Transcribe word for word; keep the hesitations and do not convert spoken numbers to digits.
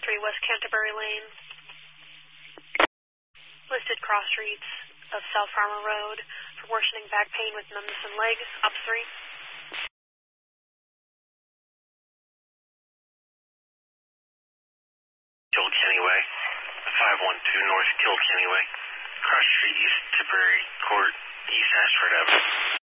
three West Canterbury Lane. Listed cross streets of South Farmer Road for worsening back pain with numbness in legs. Up three. Kilkenny Way, five one two North Kilkenny Way, cross street East Tipperary Court, East Ashford Avenue.